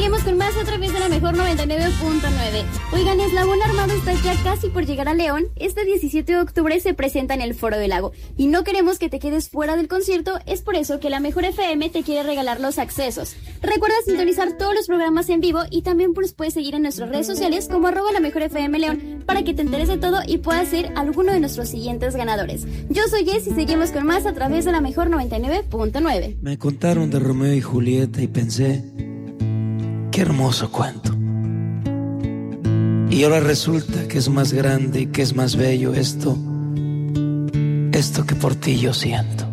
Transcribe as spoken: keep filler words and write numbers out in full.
seguimos con más a través de la mejor noventa y nueve punto nueve. Oigan, Eslabón Armado está ya casi por llegar a León. Este diecisiete de octubre se presenta en el Foro del Lago. Y no queremos que te quedes fuera del concierto, es por eso que la Mejor F M te quiere regalar los accesos. Recuerda sintonizar todos los programas en vivo y también pues puedes seguir en nuestras redes sociales como arroba la Mejor F M León para que te enteres de todo y puedas ser alguno de nuestros siguientes ganadores. Yo soy Jess y seguimos con más a través de la mejor noventa y nueve punto nueve. Me contaron de Romeo y Julieta y pensé, qué hermoso cuento. Y ahora resulta que es más grande y que es más bello esto, esto que por ti yo siento.